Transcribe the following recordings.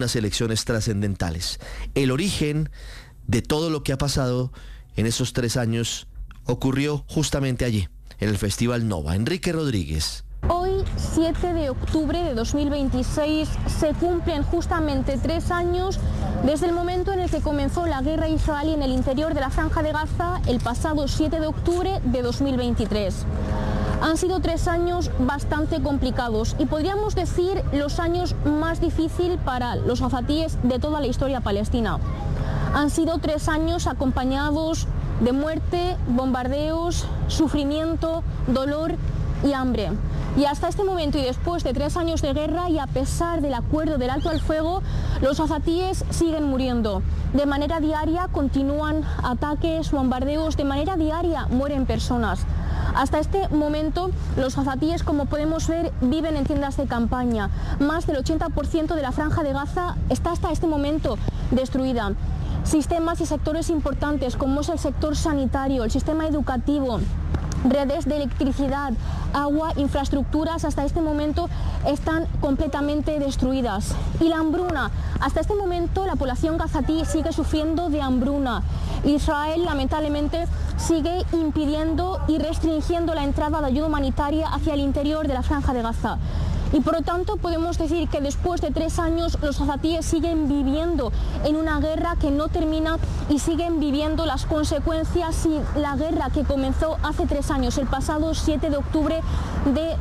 unas elecciones trascendentales. El origen de todo lo que ha pasado en esos 3 años ocurrió justamente allí, en el Festival Nova. Enrique Rodríguez. Hoy, 7 de octubre de 2026, se cumplen justamente 3 años desde el momento en el que comenzó la guerra israelí en el interior de la Franja de Gaza el pasado 7 de octubre de 2023. Han sido 3 años bastante complicados y podríamos decir los años más difíciles para los gazatíes de toda la historia palestina. Han sido 3 años acompañados de muerte, bombardeos, sufrimiento, dolor y hambre. Y hasta este momento y después de 3 años de guerra y a pesar del acuerdo del alto al fuego, los gazatíes siguen muriendo. De manera diaria continúan ataques, bombardeos, de manera diaria mueren personas. Hasta este momento, los gazatíes, como podemos ver, viven en tiendas de campaña. Más del 80% de la Franja de Gaza está hasta este momento destruida. Sistemas y sectores importantes como es el sector sanitario, el sistema educativo, redes de electricidad, agua, infraestructuras, hasta este momento están completamente destruidas. Y la hambruna, hasta este momento la población gazatí sigue sufriendo de hambruna. Israel lamentablemente sigue impidiendo y restringiendo la entrada de ayuda humanitaria hacia el interior de la Franja de Gaza. Y por lo tanto podemos decir que después de 3 años los gazatíes siguen viviendo en una guerra que no termina y siguen viviendo las consecuencias y la guerra que comenzó hace 3 años, el pasado 7 de octubre de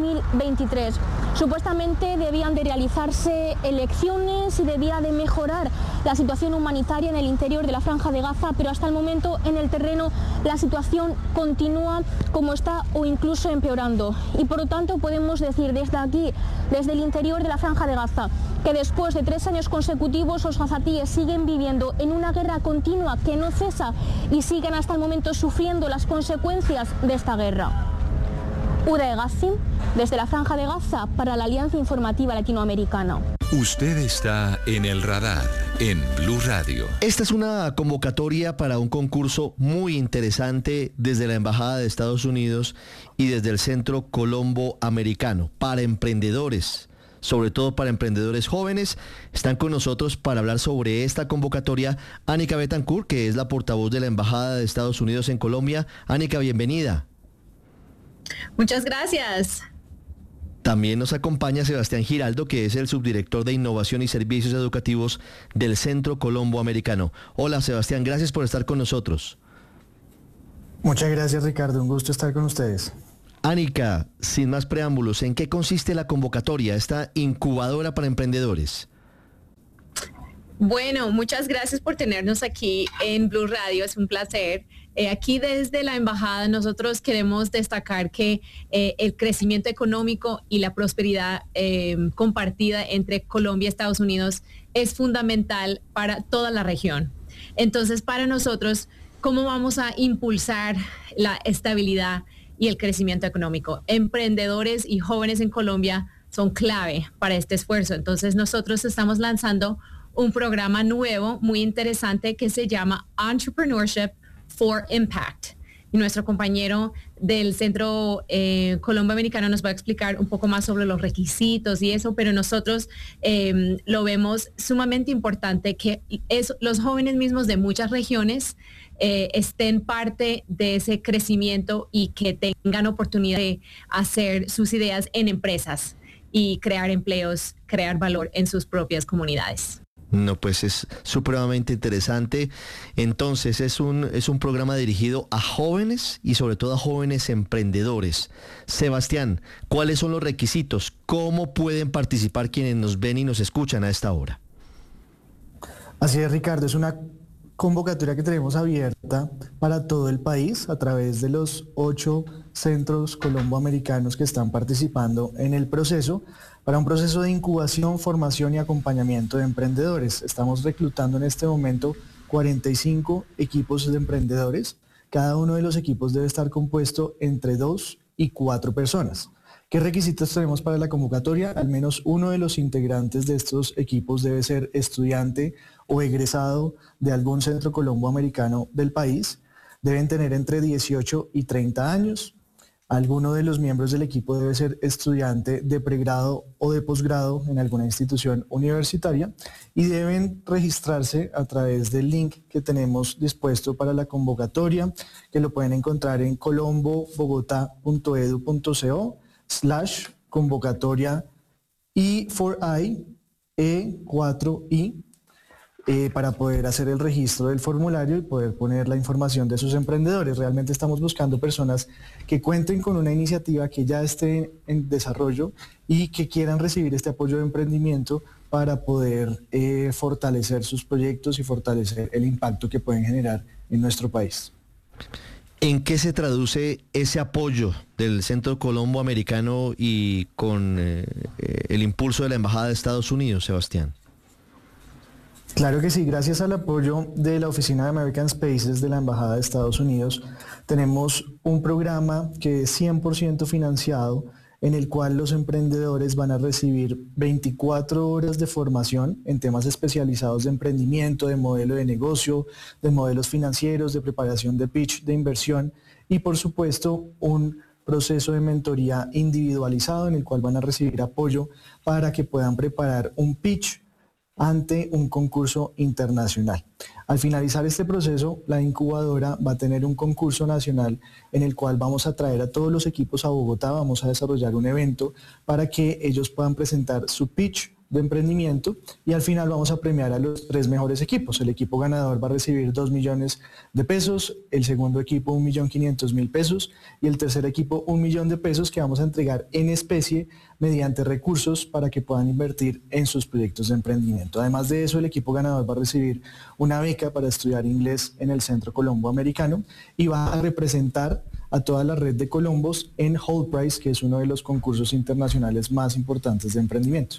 2023. Supuestamente debían de realizarse elecciones y debía de mejorar la situación humanitaria en el interior de la Franja de Gaza, pero hasta el momento en el terreno la situación continúa como está o incluso empeorando. Y por lo tanto podemos decir desde aquí, desde el interior de la Franja de Gaza, que después de 3 años consecutivos los gazatíes siguen viviendo en una guerra continua que no cesa y siguen hasta el momento sufriendo las consecuencias de esta guerra. Uda Egassim, desde la Franja de Gaza para la Alianza Informativa Latinoamericana. Usted está en el radar en Blue Radio. Esta es una convocatoria para un concurso muy interesante desde la Embajada de Estados Unidos y desde el Centro Colombo Americano para emprendedores, sobre todo para emprendedores jóvenes. Están con nosotros para hablar sobre esta convocatoria Anika Betancourt, que es la portavoz de la Embajada de Estados Unidos en Colombia. Anika, bienvenida. Muchas gracias. También nos acompaña Sebastián Giraldo, que es el subdirector de Innovación y Servicios Educativos del Centro Colombo Americano. Hola Sebastián, gracias por estar con nosotros. Muchas gracias Ricardo, un gusto estar con ustedes. Anika, sin más preámbulos, ¿en qué consiste la convocatoria, esta incubadora para emprendedores? Bueno, muchas gracias por tenernos aquí en Blue Radio, es un placer. Aquí desde la Embajada nosotros queremos destacar que el crecimiento económico y la prosperidad compartida entre Colombia y Estados Unidos es fundamental para toda la región. Entonces, para nosotros, ¿cómo vamos a impulsar la estabilidad y el crecimiento económico? Emprendedores y jóvenes en Colombia son clave para este esfuerzo. Entonces, nosotros estamos lanzando un programa nuevo, muy interesante, que se llama Entrepreneurship for Impact. Y nuestro compañero del Centro Colombo Americano nos va a explicar un poco más sobre los requisitos y eso, pero nosotros lo vemos sumamente importante que los jóvenes mismos de muchas regiones estén parte de ese crecimiento y que tengan oportunidad de hacer sus ideas en empresas y crear empleos, crear valor en sus propias comunidades. No, pues es supremamente interesante. Entonces es un programa dirigido a jóvenes y sobre todo a jóvenes emprendedores. Sebastián, ¿cuáles son los requisitos? ¿Cómo pueden participar quienes nos ven y nos escuchan a esta hora? Así es, Ricardo, es una convocatoria que tenemos abierta para todo el país a través de los 8 centros colomboamericanos que están participando en el proceso, para un proceso de incubación, formación y acompañamiento de emprendedores. Estamos reclutando en este momento 45 equipos de emprendedores. Cada uno de los equipos debe estar compuesto entre 2 y 4 personas. ¿Qué requisitos tenemos para la convocatoria? Al menos uno de los integrantes de estos equipos debe ser estudiante o egresado de algún centro colomboamericano del país. Deben tener entre 18 y 30 años. Alguno de los miembros del equipo debe ser estudiante de pregrado o de posgrado en alguna institución universitaria y deben registrarse a través del link que tenemos dispuesto para la convocatoria, que lo pueden encontrar en colombobogotá.edu.co/convocatoria E4I, E4I, para poder hacer el registro del formulario y poder poner la información de sus emprendedores. Realmente estamos buscando personas que cuenten con una iniciativa que ya esté en desarrollo y que quieran recibir este apoyo de emprendimiento para poder fortalecer sus proyectos y fortalecer el impacto que pueden generar en nuestro país. ¿En qué se traduce ese apoyo del Centro Colombo Americano y con el impulso de la Embajada de Estados Unidos, Sebastián? Claro que sí, gracias al apoyo de la Oficina de American Spaces de la Embajada de Estados Unidos, tenemos un programa que es 100% financiado, en el cual los emprendedores van a recibir 24 horas de formación en temas especializados de emprendimiento, de modelo de negocio, de modelos financieros, de preparación de pitch, de inversión y por supuesto un proceso de mentoría individualizado en el cual van a recibir apoyo para que puedan preparar un pitch ante un concurso internacional. Al finalizar este proceso, la incubadora va a tener un concurso nacional en el cual vamos a traer a todos los equipos a Bogotá, vamos a desarrollar un evento para que ellos puedan presentar su pitch de emprendimiento y al final vamos a premiar a los 3 mejores equipos. El equipo ganador va a recibir 2 millones de pesos, el segundo equipo 1.500.000 pesos y el tercer equipo 1 millón de pesos que vamos a entregar en especie mediante recursos para que puedan invertir en sus proyectos de emprendimiento. Además de eso, el equipo ganador va a recibir una beca para estudiar inglés en el Centro Colombo Americano y va a representar a toda la red de Colombos en Whole Price, que es uno de los concursos internacionales más importantes de emprendimiento.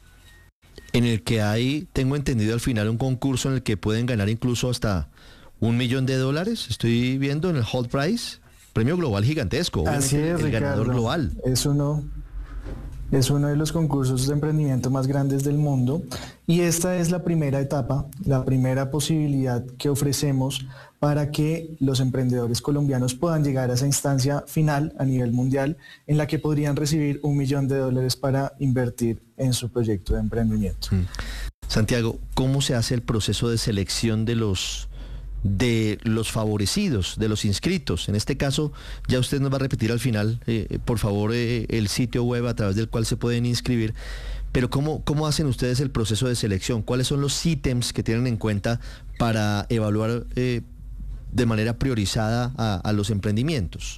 En el que hay, tengo entendido al final, un concurso en el que pueden ganar incluso hasta $1 millón. Estoy viendo en el Whole Price, premio global gigantesco. Así es, el Ricardo, ganador global. Es uno de los concursos de emprendimiento más grandes del mundo y esta es la primera etapa, la primera posibilidad que ofrecemos para que los emprendedores colombianos puedan llegar a esa instancia final a nivel mundial en la que podrían recibir $1 millón para invertir en su proyecto de emprendimiento. Santiago, ¿cómo se hace el proceso de selección de los favorecidos, de los inscritos? En este caso, ya usted nos va a repetir al final, por favor, el sitio web a través del cual se pueden inscribir. Pero ¿cómo hacen ustedes el proceso de selección? ¿Cuáles son los ítems que tienen en cuenta para evaluar de manera priorizada a los emprendimientos?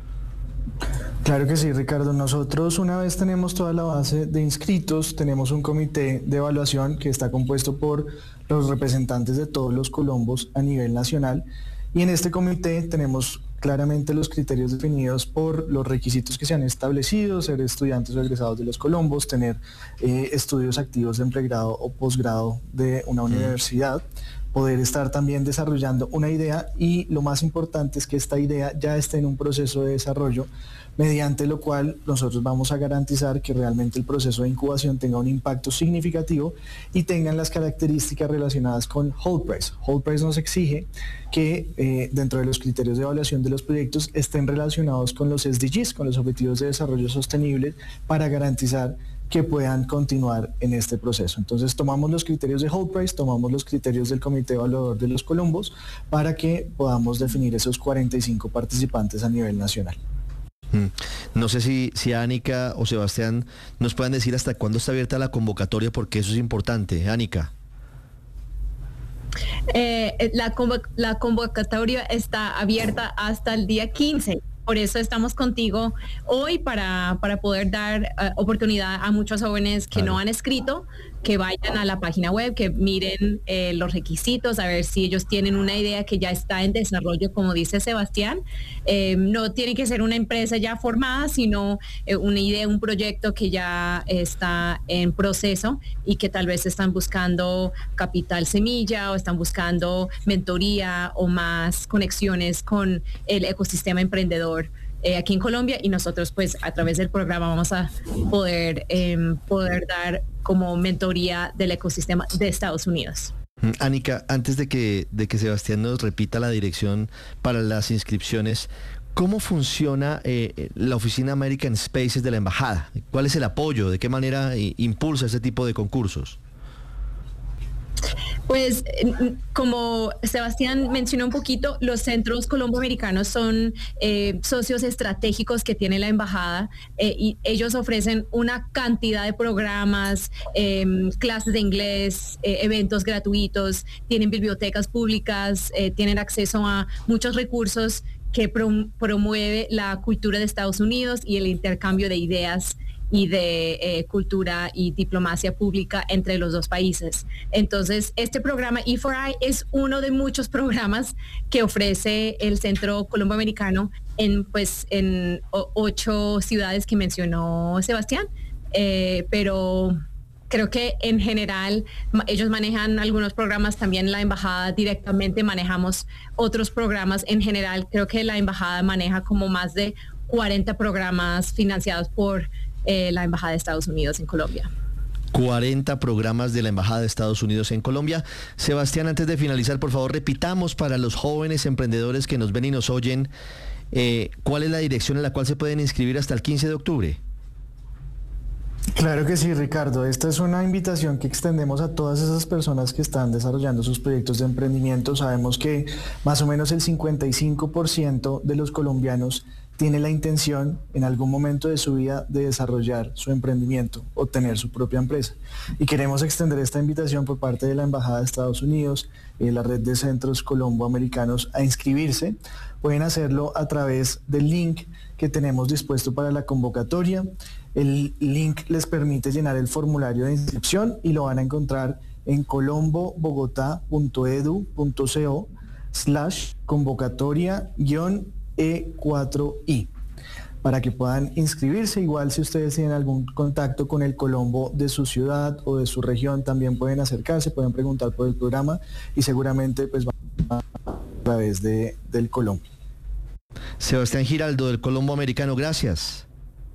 Claro que sí, Ricardo. Nosotros, una vez tenemos toda la base de inscritos, tenemos un comité de evaluación que está compuesto por los representantes de todos los Colombos a nivel nacional y en este comité tenemos claramente los criterios definidos por los requisitos que se han establecido: ser estudiantes o egresados de los Colombos, tener estudios activos en pregrado o posgrado de una universidad, poder estar también desarrollando una idea y lo más importante es que esta idea ya esté en un proceso de desarrollo, mediante lo cual nosotros vamos a garantizar que realmente el proceso de incubación tenga un impacto significativo y tengan las características relacionadas con Whole Price. Whole Price nos exige que dentro de los criterios de evaluación de los proyectos estén relacionados con los SDGs, con los Objetivos de Desarrollo Sostenible, para garantizar que puedan continuar en este proceso. Entonces tomamos los criterios de Whole Price, tomamos los criterios del Comité Evaluador de los Colombos para que podamos definir esos 45 participantes a nivel nacional. No sé si Ánica o Sebastián nos puedan decir hasta cuándo está abierta la convocatoria, porque eso es importante. Ánica. La convocatoria está abierta hasta el día 15. Por eso estamos contigo hoy para poder dar oportunidad a muchos jóvenes que no han escrito, que vayan a la página web, que miren los requisitos, a ver si ellos tienen una idea que ya está en desarrollo, como dice Sebastián. No tiene que ser una empresa ya formada, sino una idea, un proyecto que ya está en proceso y que tal vez están buscando capital semilla o están buscando mentoría o más conexiones con el ecosistema emprendedor aquí en Colombia, y nosotros pues a través del programa vamos a poder dar como mentoría del ecosistema de Estados Unidos. Ánica, antes de que Sebastián nos repita la dirección para las inscripciones, ¿Cómo funciona la oficina American Spaces de la embajada? ¿Cuál es el apoyo? ¿De qué manera impulsa este tipo de concursos? Pues como Sebastián mencionó un poquito, los centros colomboamericanos son socios estratégicos que tiene la embajada y ellos ofrecen una cantidad de programas, clases de inglés, eventos gratuitos, tienen bibliotecas públicas, tienen acceso a muchos recursos que promueve la cultura de Estados Unidos y el intercambio de ideas y de cultura y diplomacia pública entre los dos países. Entonces, este programa E4I es uno de muchos programas que ofrece el Centro Colomboamericano en 8 ciudades que mencionó Sebastián, pero creo que en general ellos manejan algunos programas, también la embajada directamente manejamos otros programas. En general, creo que la embajada maneja como más de 40 programas financiados por la Embajada de Estados Unidos en Colombia. 40 programas de la Embajada de Estados Unidos en Colombia. Sebastián, antes de finalizar, por favor, repitamos para los jóvenes emprendedores que nos ven y nos oyen, ¿cuál es la dirección en la cual se pueden inscribir hasta el 15 de octubre? Claro que sí, Ricardo. Esta es una invitación que extendemos a todas esas personas que están desarrollando sus proyectos de emprendimiento. Sabemos que más o menos el 55% de los colombianos tiene la intención en algún momento de su vida de desarrollar su emprendimiento o tener su propia empresa. Y queremos extender esta invitación por parte de la Embajada de Estados Unidos y la red de centros colomboamericanos a inscribirse. Pueden hacerlo a través del link que tenemos dispuesto para la convocatoria. El link les permite llenar el formulario de inscripción y lo van a encontrar en colombobogotá.edu.co/convocatoria-E4I para que puedan inscribirse. Igual si ustedes tienen algún contacto con el Colombo de su ciudad o de su región, también pueden acercarse, pueden preguntar por el programa y seguramente pues van a través del Colombo. Sebastián Giraldo del Colombo Americano, gracias.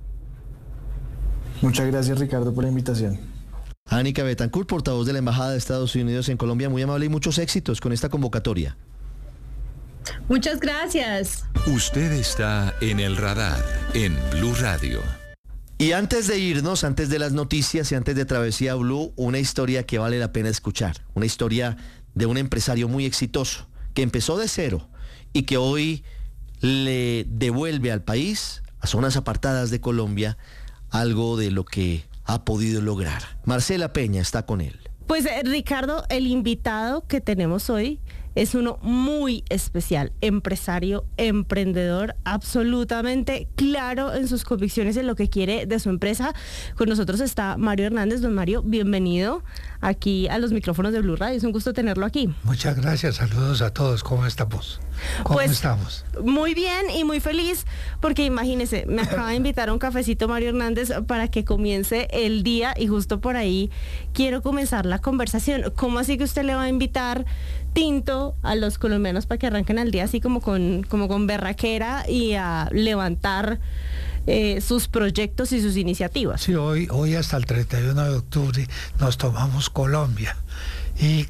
Muchas gracias, Ricardo, por la invitación. Ánica Betancourt, portavoz de la Embajada de Estados Unidos en Colombia, muy amable y muchos éxitos con esta convocatoria. Muchas gracias. Usted está en el radar en Blue Radio. Y antes de irnos, antes de las noticias y antes de Travesía Blue, una historia que vale la pena escuchar. Una historia de un empresario muy exitoso que empezó de cero y que hoy le devuelve al país, a zonas apartadas de Colombia, algo de lo que ha podido lograr. Marcela Peña está con él. Pues Ricardo, el invitado que tenemos hoy es uno muy especial, empresario, emprendedor, absolutamente claro en sus convicciones en lo que quiere de su empresa. Con nosotros está Mario Hernández. Don Mario, bienvenido aquí a los micrófonos de Blue Radio. Es un gusto tenerlo aquí. Muchas gracias, saludos a todos. ¿Cómo estamos? ¿Cómo estamos? Muy bien y muy feliz porque imagínese, me acaba de invitar a un cafecito Mario Hernández para que comience el día y justo por ahí quiero comenzar la conversación. ¿Cómo así que usted le va a invitar tinto a los colombianos para que arranquen al día así como con berraquera y a levantar sus proyectos y sus iniciativas? Sí, hoy hasta el 31 de octubre nos tomamos Colombia y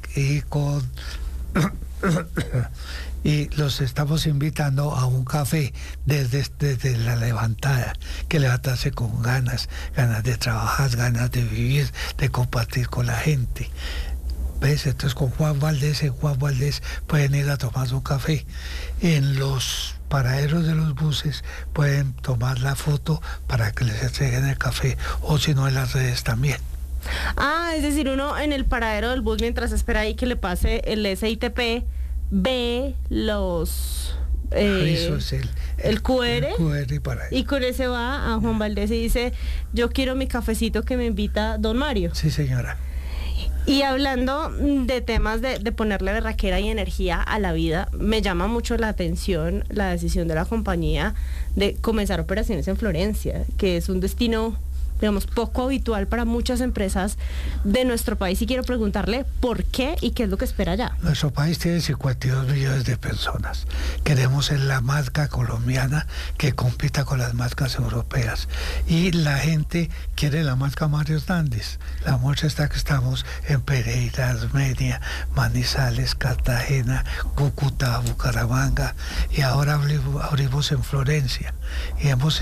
los estamos invitando a un café desde la levantada, que levantarse con ganas de trabajar, ganas de vivir, de compartir con la gente. ¿Ves? Entonces en Juan Valdés pueden ir a tomar un café. En los paraderos de los buses pueden tomar la foto para que les entreguen el café, o si no en las redes también. Ah, es decir, uno en el paradero del bus mientras espera ahí que le pase el SITP ve los eso es el QR, para y con ese va a Juan Valdés y dice: yo quiero mi cafecito que me invita don Mario. Sí, señora. Y hablando de temas de ponerle berraquera y energía a la vida, me llama mucho la atención la decisión de la compañía de comenzar operaciones en Florencia, que es un destino digamos, poco habitual para muchas empresas de nuestro país. Y quiero preguntarle por qué y qué es lo que espera allá. Nuestro país tiene 52 millones de personas. Queremos ser la marca colombiana que compita con las marcas europeas. Y la gente quiere la marca Mario Hernández. La muestra está que estamos en Pereira, Armenia, Manizales, Cartagena, Cúcuta, Bucaramanga, y ahora abrimos en Florencia. Y hemos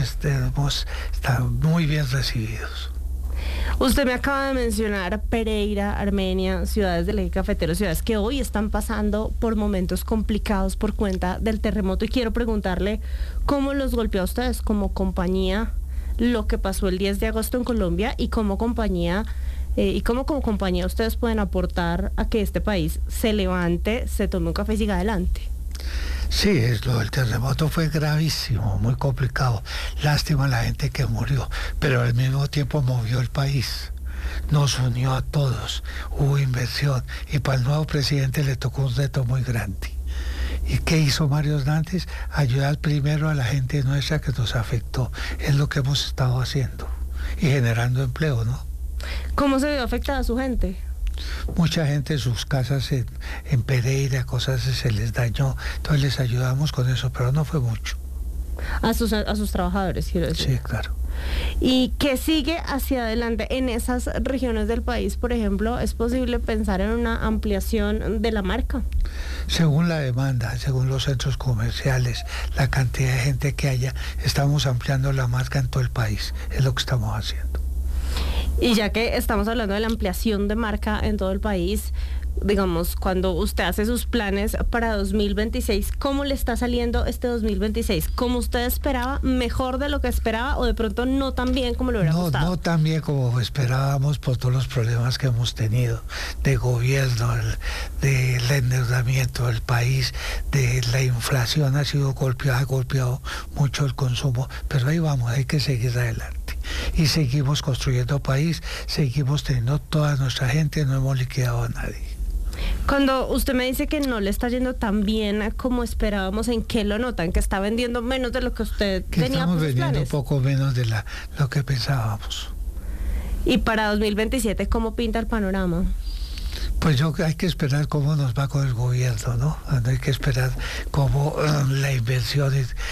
estado muy bien recibidos. Usted me acaba de mencionar Pereira, Armenia, ciudades del eje cafetero, ciudades que hoy están pasando por momentos complicados por cuenta del terremoto, y quiero preguntarle cómo los golpeó a ustedes como compañía lo que pasó el 10 de agosto en Colombia, y como compañía como compañía ustedes pueden aportar a que este país se levante, se tome un café y siga adelante. Sí, el terremoto fue gravísimo, muy complicado. Lástima la gente que murió, pero al mismo tiempo movió el país. Nos unió a todos, hubo inversión, y para el nuevo presidente le tocó un reto muy grande. ¿Y qué hizo Mario Hernández? Ayudar primero a la gente nuestra que nos afectó. Es lo que hemos estado haciendo y generando empleo, ¿no? ¿Cómo se vio afectada su gente? Mucha gente, sus casas en Pereira, cosas se les dañó, entonces les ayudamos con eso, pero no fue mucho. A sus trabajadores, quiero decir. Sí, claro. ¿Y qué sigue hacia adelante en esas regiones del país? Por ejemplo, ¿es posible pensar en una ampliación de la marca? Según la demanda, según los centros comerciales, la cantidad de gente que haya, estamos ampliando la marca en todo el país, es lo que estamos haciendo. Y ya que estamos hablando de la ampliación de marca en todo el país, digamos, cuando usted hace sus planes para 2026, ¿cómo le está saliendo este 2026? ¿Cómo usted esperaba? ¿Mejor de lo que esperaba o de pronto no tan bien como le hubiera gustado? No tan bien como esperábamos por todos los problemas que hemos tenido de gobierno, del endeudamiento del país, de la inflación ha golpeado mucho el consumo, pero ahí vamos, hay que seguir adelante. Y seguimos construyendo país, seguimos teniendo toda nuestra gente, no hemos liquidado a nadie. Cuando usted me dice que no le está yendo tan bien como esperábamos, ¿en qué lo notan? ¿Que está vendiendo menos de lo que usted tenía estamos por sus vendiendo planes? un poco menos de lo que pensábamos. Y para 2027, ¿cómo pinta el panorama? Pues hay que esperar cómo nos va con el gobierno, ¿no? Hay que esperar cómo la inversión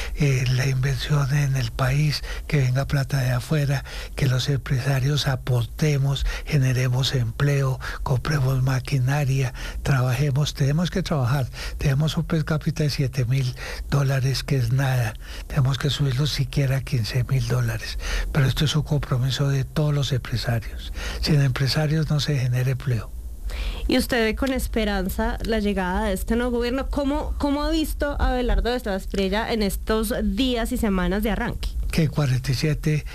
en el país, que venga plata de afuera, que los empresarios aportemos, generemos empleo, compremos maquinaria, trabajemos, tenemos que trabajar, tenemos un per cápita de $7,000, que es nada, tenemos que subirlo siquiera a $15,000, pero esto es un compromiso de todos los empresarios. Sin empresarios no se genera empleo. Y usted ve con esperanza la llegada de este nuevo gobierno. ¿Cómo ha visto a Abelardo de Esteban Asprilla en estos días y semanas de arranque? Que 47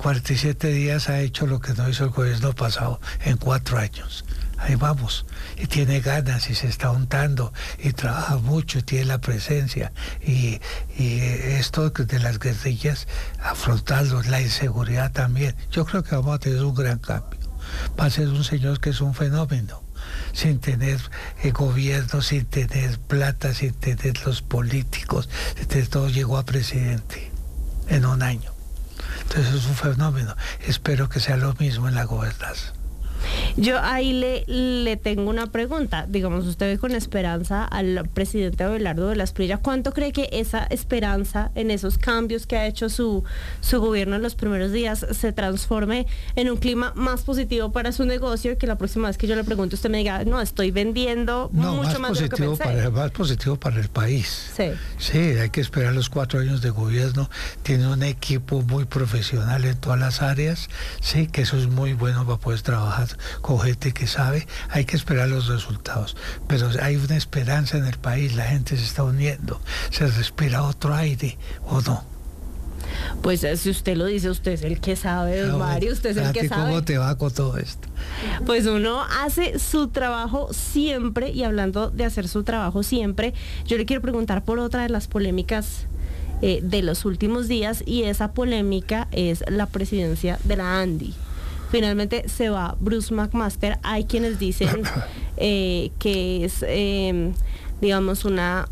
días ha hecho lo que no hizo el gobierno pasado en 4 años. Ahí vamos. Y tiene ganas y se está untando y trabaja mucho y tiene la presencia. Y esto de las guerrillas, afrontarlo, la inseguridad también. Yo creo que vamos a tener un gran cambio. Va a ser un señor que es un fenómeno, sin tener gobierno, sin tener plata, sin tener los políticos, todo llegó a presidente en 1 año. Entonces es un fenómeno. Espero que sea lo mismo en la gobernanza. Yo ahí le tengo una pregunta. Digamos, usted ve con esperanza al presidente Abelardo de Asprilla. ¿Cuánto cree que esa esperanza en esos cambios que ha hecho su gobierno en los primeros días se transforme en un clima más positivo para su negocio, y que la próxima vez que yo le pregunte usted me diga, no, estoy vendiendo mucho más de lo que pensé? Más positivo para el país. Sí, hay que esperar los 4 años de gobierno. Tiene un equipo muy profesional en todas las áreas. Sí, que eso es muy bueno para poder trabajar con gente que sabe. Hay que esperar los resultados, pero hay una esperanza en el país, la gente se está uniendo, se respira otro aire, ¿o no? Pues si usted lo dice, usted es el que sabe, don Mario, usted es el que sabe. ¿Cómo te va con todo esto? Pues uno hace su trabajo siempre, y hablando de hacer su trabajo siempre, yo le quiero preguntar por otra de las polémicas de los últimos días, y esa polémica es la presidencia de la ANDI. Finalmente se va Bruce McMaster. Hay quienes dicen que es digamos, una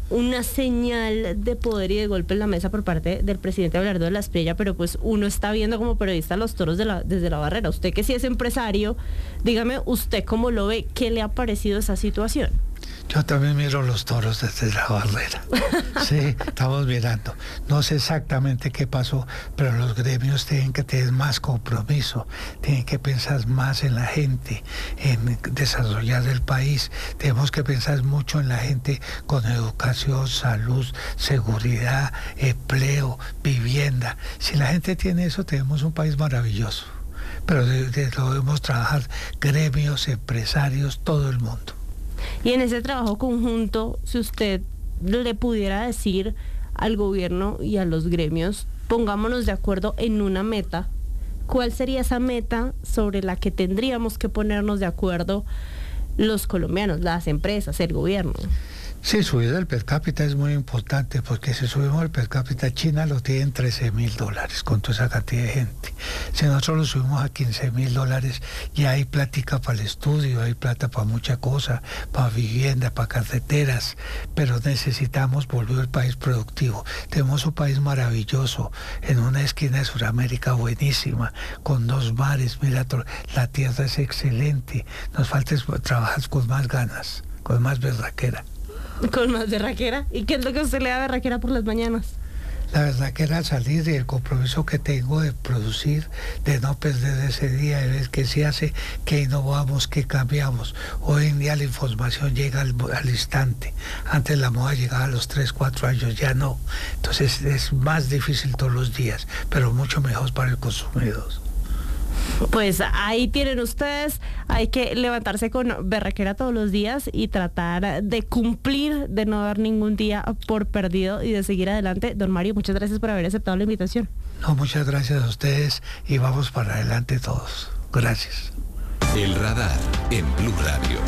señal de poder y de golpe en la mesa por parte del presidente Abelardo de la Espriella, pero pues uno está viendo como periodista los toros desde la barrera. Usted que sí es empresario, dígame, ¿usted cómo lo ve? ¿Qué le ha parecido esa situación? Yo también miro los toros desde la barrera. Sí, estamos mirando. No sé exactamente qué pasó, pero los gremios tienen que tener más compromiso, tienen que pensar más en la gente, en desarrollar el país. Tenemos que pensar mucho en la gente con educación, salud, seguridad, empleo, vivienda. Si la gente tiene eso, tenemos un país maravilloso. Pero debemos trabajar gremios, empresarios, todo el mundo. Y en ese trabajo conjunto, si usted le pudiera decir al gobierno y a los gremios, pongámonos de acuerdo en una meta, ¿cuál sería esa meta sobre la que tendríamos que ponernos de acuerdo los colombianos, las empresas, el gobierno? Sí, subir el per cápita es muy importante, porque si subimos el per cápita, China lo tiene en $13,000 con toda esa cantidad de gente. Si nosotros lo subimos a $15,000, ya hay plática para el estudio, hay plata para mucha cosa, para vivienda, para carreteras, pero necesitamos volver al país productivo. Tenemos un país maravilloso, en una esquina de Sudamérica buenísima, con 2 mares, mira, la tierra es excelente, nos falta trabajar con más ganas, con más berraquera. Con más berraquera. ¿Y qué es lo que a usted le da berraquera por las mañanas? La verdad que era salir y el compromiso que tengo de producir, de no perder ese día, de ver qué se hace, qué innovamos, qué cambiamos. Hoy en día la información llega al instante. Antes la moda llegaba a los 3, 4 años, ya no. Entonces es más difícil todos los días, pero mucho mejor para el consumidor. Pues ahí tienen ustedes, hay que levantarse con berraquera todos los días y tratar de cumplir, de no dar ningún día por perdido y de seguir adelante. Don Mario, muchas gracias por haber aceptado la invitación. No, muchas gracias a ustedes y vamos para adelante todos. Gracias. El Radar en Blue Radio.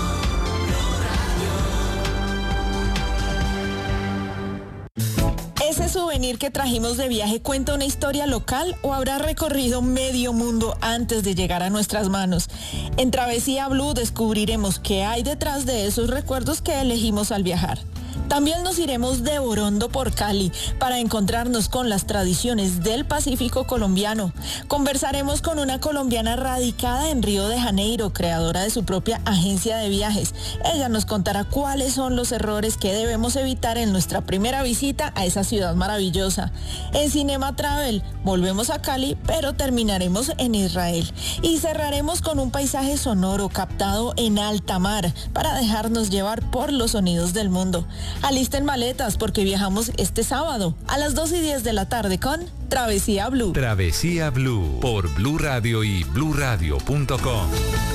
¿Ese souvenir que trajimos de viaje cuenta una historia local o habrá recorrido medio mundo antes de llegar a nuestras manos? En Travesía Blue descubriremos qué hay detrás de esos recuerdos que elegimos al viajar. También nos iremos de Borondo por Cali para encontrarnos con las tradiciones del Pacífico colombiano. Conversaremos con una colombiana radicada en Río de Janeiro, creadora de su propia agencia de viajes. Ella nos contará cuáles son los errores que debemos evitar en nuestra primera visita a esa ciudad maravillosa. En Cinema Travel volvemos a Cali, pero terminaremos en Israel. Y cerraremos con un paisaje sonoro captado en alta mar para dejarnos llevar por los sonidos del mundo. Alisten maletas porque viajamos este sábado a las 2:10 de la tarde con Travesía Blue. Travesía Blue por Blue Radio y bluradio.com.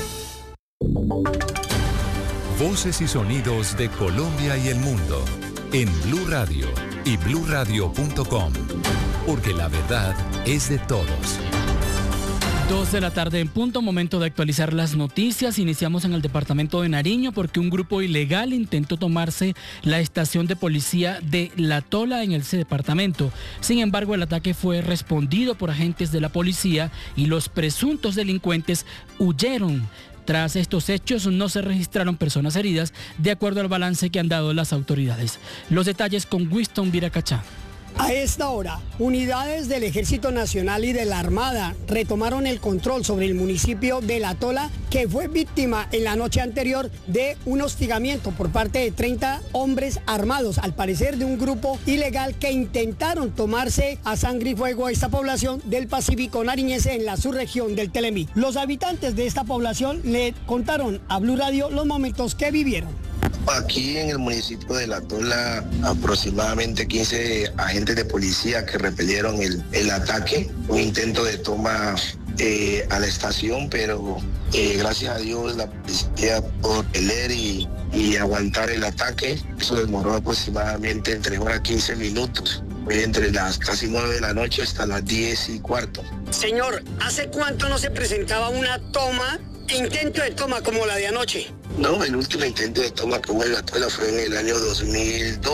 Voces y sonidos de Colombia y el mundo en Blue Radio y bluradio.com, porque la verdad es de todos. 2 de la tarde en punto, momento de actualizar las noticias. Iniciamos en el departamento de Nariño porque un grupo ilegal intentó tomarse la estación de policía de La Tola en ese departamento. Sin embargo, el ataque fue respondido por agentes de la policía y los presuntos delincuentes huyeron. Tras estos hechos no se registraron personas heridas, de acuerdo al balance que han dado las autoridades. Los detalles con Winston Viracachá. A esta hora, unidades del Ejército Nacional y de la Armada retomaron el control sobre el municipio de La Tola, que fue víctima en la noche anterior de un hostigamiento por parte de 30 hombres armados, al parecer de un grupo ilegal que intentaron tomarse a sangre y fuego a esta población del Pacífico nariñense en la subregión del Telemí. Los habitantes de esta población le contaron a Blue Radio los momentos que vivieron. Aquí en el municipio de La Tola, aproximadamente 15 agentes de policía que repelieron el ataque, un intento de toma a la estación, pero gracias a Dios la policía pudo pelear y aguantar el ataque. Eso demoró aproximadamente entre 1 a 15 minutos. Fue entre las casi 9 de la noche hasta las 10:15. Señor, ¿hace cuánto no se presentaba una toma, intento de toma como la de anoche? No, el último intento de toma que hubo en La Tola fue en el año 2002.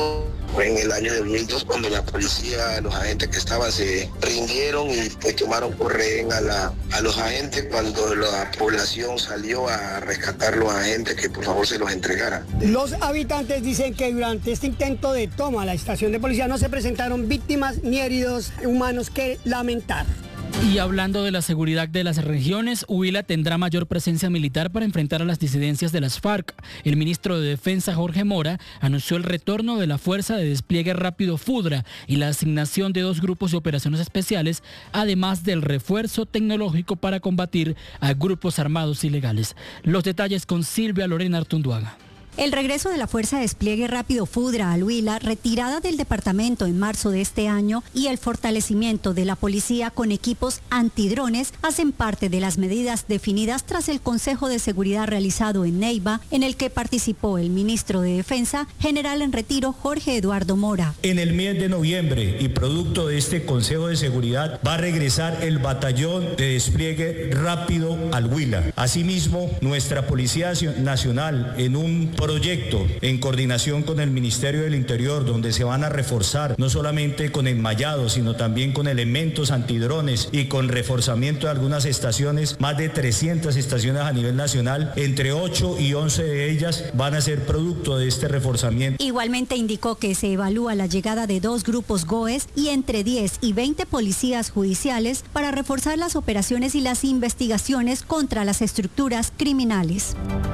Fue en el año de 2002 cuando la policía, los agentes que estaban se rindieron y pues tomaron por rehén a los agentes cuando la población salió a rescatar los agentes que por favor se los entregaran. Los habitantes dicen que durante este intento de toma a la estación de policía no se presentaron víctimas ni heridos humanos que lamentar. Y hablando de la seguridad de las regiones, Huila tendrá mayor presencia militar para enfrentar a las disidencias de las FARC. El ministro de Defensa, Jorge Mora, anunció el retorno de la Fuerza de Despliegue Rápido FUDRA y la asignación de 2 grupos de operaciones especiales, además del refuerzo tecnológico para combatir a grupos armados ilegales. Los detalles con Silvia Lorena Artunduaga. El regreso de la Fuerza de Despliegue Rápido FUDRA al Huila, retirada del departamento en marzo de este año, y el fortalecimiento de la policía con equipos antidrones hacen parte de las medidas definidas tras el Consejo de Seguridad realizado en Neiva, en el que participó el ministro de Defensa, general en retiro Jorge Eduardo Mora. En el mes de noviembre y producto de este Consejo de Seguridad va a regresar el Batallón de Despliegue Rápido al Huila. Asimismo, nuestra Policía Nacional, en un proyecto en coordinación con el Ministerio del Interior, donde se van a reforzar no solamente con enmayado, sino también con elementos antidrones y con reforzamiento de algunas estaciones, más de 300 estaciones a nivel nacional, entre 8 y 11 de ellas van a ser producto de este reforzamiento. Igualmente indicó que se evalúa la llegada de 2 grupos GOES y entre 10 y 20 policías judiciales para reforzar las operaciones y las investigaciones contra las estructuras criminales.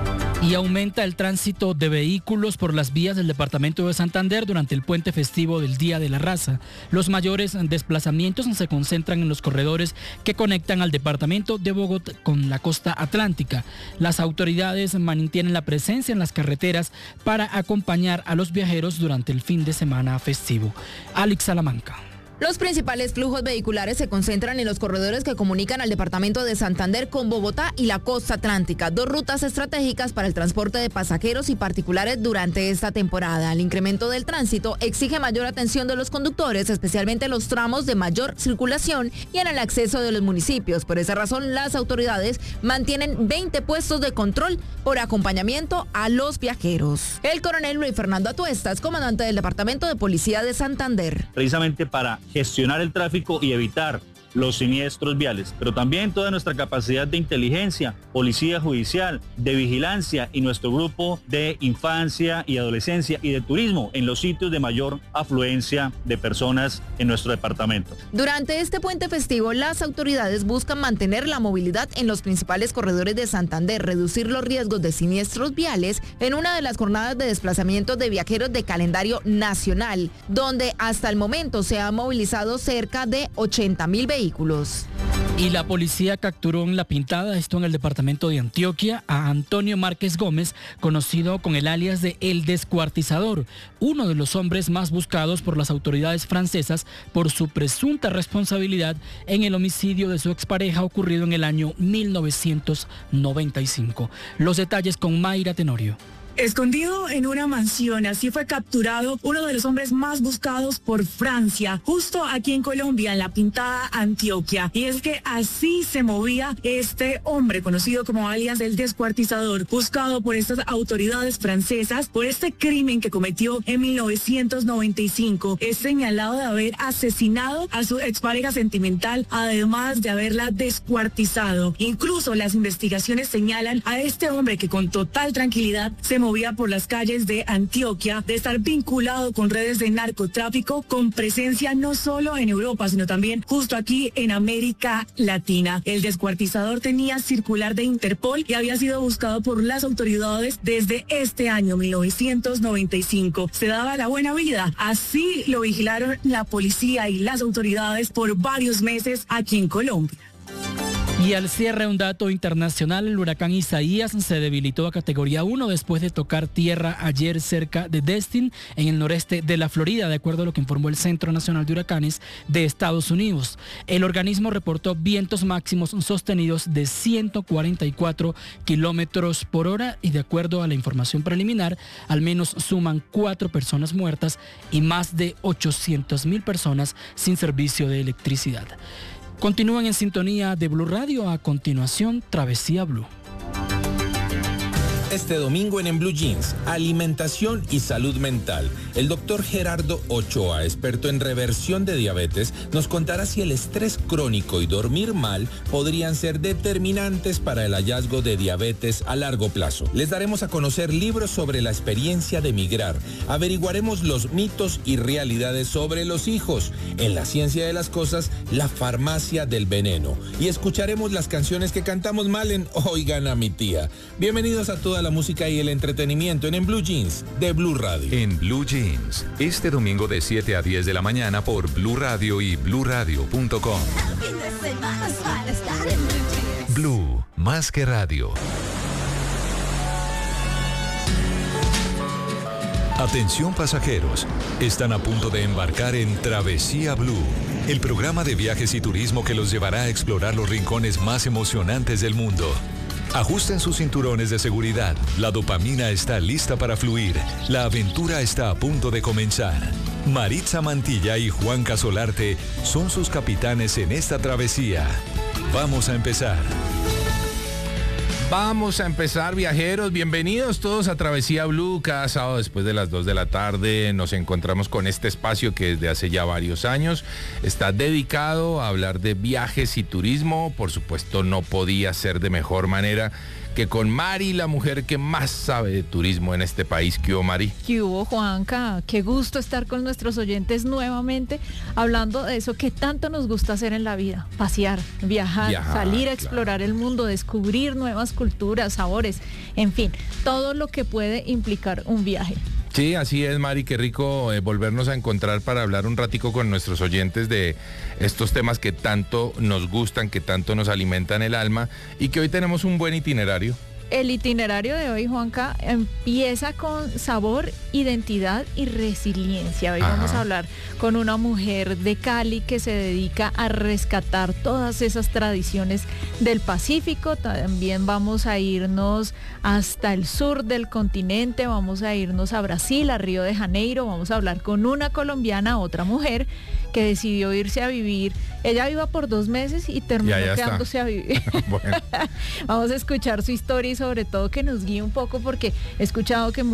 Y aumenta el tránsito de vehículos por las vías del departamento de Santander durante el puente festivo del Día de la Raza. Los mayores desplazamientos se concentran en los corredores que conectan al departamento de Bogotá con la costa atlántica. Las autoridades mantienen la presencia en las carreteras para acompañar a los viajeros durante el fin de semana festivo. Alex Salamanca. Los principales flujos vehiculares se concentran en los corredores que comunican al departamento de Santander con Bogotá y la costa atlántica, 2 rutas estratégicas para el transporte de pasajeros y particulares durante esta temporada. El incremento del tránsito exige mayor atención de los conductores, especialmente en los tramos de mayor circulación y en el acceso de los municipios. Por esa razón, las autoridades mantienen 20 puestos de control por acompañamiento a los viajeros. El coronel Luis Fernando Atuestas, comandante del Departamento de Policía de Santander. Precisamente para gestionar el tráfico y evitar los siniestros viales, pero también toda nuestra capacidad de inteligencia, policía judicial, de vigilancia y nuestro grupo de infancia y adolescencia y de turismo en los sitios de mayor afluencia de personas en nuestro departamento. Durante este puente festivo, las autoridades buscan mantener la movilidad en los principales corredores de Santander, reducir los riesgos de siniestros viales en una de las jornadas de desplazamiento de viajeros de calendario nacional, donde hasta el momento se han movilizado cerca de 80.000 vehículos. Y la policía capturó en La Pintada, esto en el departamento de Antioquia, a Antonio Márquez Gómez, conocido con el alias de El Descuartizador, uno de los hombres más buscados por las autoridades francesas por su presunta responsabilidad en el homicidio de su expareja ocurrido en el año 1995. Los detalles con Mayra Tenorio. Escondido en una mansión, así fue capturado uno de los hombres más buscados por Francia, justo aquí en Colombia, en La Pintada, Antioquia. Y es que así se movía este hombre, conocido como alias El Descuartizador, buscado por estas autoridades francesas por este crimen que cometió en 1995. Es señalado de haber asesinado a su expareja sentimental, además de haberla descuartizado. Incluso las investigaciones señalan a este hombre que con total tranquilidad se movía por las calles de Antioquia, de estar vinculado con redes de narcotráfico, con presencia no solo en Europa, sino también justo aquí en América Latina. El Descuartizador tenía circular de Interpol y había sido buscado por las autoridades desde este año 1995. Se daba la buena vida, así lo vigilaron la policía y las autoridades por varios meses aquí en Colombia. Y al cierre, un dato internacional: el huracán Isaías se debilitó a categoría 1 después de tocar tierra ayer cerca de Destin, en el noreste de la Florida, de acuerdo a lo que informó el Centro Nacional de Huracanes de Estados Unidos. El organismo reportó vientos máximos sostenidos de 144 kilómetros por hora y, de acuerdo a la información preliminar, al menos suman 4 personas muertas y más de 800.000 personas sin servicio de electricidad. Continúan en sintonía de Blue Radio. A continuación, Travesía Blue. Este domingo en Blue Jeans, alimentación y salud mental. El doctor Gerardo Ochoa, experto en reversión de diabetes, nos contará si el estrés crónico y dormir mal podrían ser determinantes para el hallazgo de diabetes a largo plazo. Les daremos a conocer libros sobre la experiencia de migrar. Averiguaremos los mitos y realidades sobre los hijos. En la ciencia de las cosas, la farmacia del veneno. Y escucharemos las canciones que cantamos mal en Oigan a mi tía. Bienvenidos a toda la música y el entretenimiento en Blue Jeans de Blue Radio. En Blue Jeans, este domingo de 7 a 10 de la mañana por Blue Radio y bluradio.com. Blue, más que radio. Atención pasajeros, están a punto de embarcar en Travesía Blue, el programa de viajes y turismo que los llevará a explorar los rincones más emocionantes del mundo. Ajusten sus cinturones de seguridad, la dopamina está lista para fluir, la aventura está a punto de comenzar. Maritza Mantilla y Juan Casolarte son sus capitanes en esta travesía. Vamos a empezar. Vamos a empezar, viajeros. Bienvenidos todos a Travesía Blue. Cada sábado después de las 2 de la tarde nos encontramos con este espacio que desde hace ya varios años está dedicado a hablar de viajes y turismo. Por supuesto, no podía ser de mejor manera que con Mari, la mujer que más sabe de turismo en este país. ¿Qué hubo, Mari? ¿Qué hubo, Juanca? Qué gusto estar con nuestros oyentes nuevamente hablando de eso que tanto nos gusta hacer en la vida. Pasear, viajar, salir a explorar el mundo, descubrir nuevas culturas, sabores, en fin, todo lo que puede implicar un viaje. Sí, así es, Mari, qué rico volvernos a encontrar para hablar un ratico con nuestros oyentes de estos temas que tanto nos gustan, que tanto nos alimentan el alma y que hoy tenemos un buen itinerario. El itinerario de hoy, Juanca, empieza con sabor, identidad y resiliencia. Hoy vamos a hablar con una mujer de Cali que se dedica a rescatar todas esas tradiciones del Pacífico. También vamos a irnos hasta el sur del continente, vamos a irnos a Brasil, a Río de Janeiro. Vamos a hablar con una colombiana, otra mujer, que decidió irse a vivir. Ella iba por 2 meses y terminó quedándose a vivir. Bueno. Vamos a escuchar su historia y sobre todo que nos guíe un poco, porque he escuchado que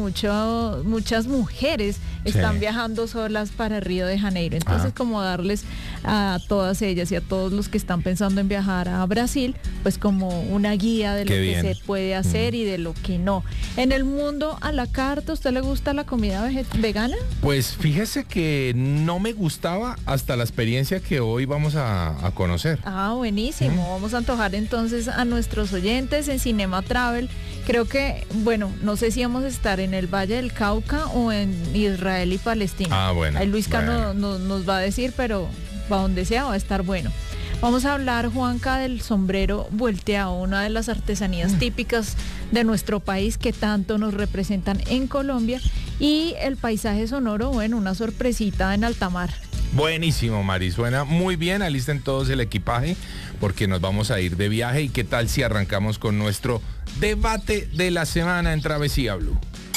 muchas mujeres están viajando solas para Río de Janeiro. Entonces, como darles a todas ellas y a todos los que están pensando en viajar a Brasil, pues como una guía de lo que se puede hacer y de lo que no. En el mundo a la carta, ¿usted le gusta la comida vegana? Pues fíjese que no me gustaba hasta la experiencia que hoy vamos a conocer. Ah, buenísimo. Vamos a antojar entonces a nuestros oyentes en Cinema Travel. Creo que, bueno, no sé si vamos a estar en el Valle del Cauca o en Israel y Palestina. Ah, bueno. Ahí Luisca nos va a decir, pero para donde sea va a estar bueno. Vamos a hablar, Juanca, del sombrero volteado, una de las artesanías típicas de nuestro país que tanto nos representan en Colombia, y el paisaje sonoro, bueno, una sorpresita en alta mar. Buenísimo, Mari, suena muy bien. Alisten todos el equipaje porque nos vamos a ir de viaje. ¿Y qué tal si arrancamos con nuestro debate de la semana en Travesía Blue?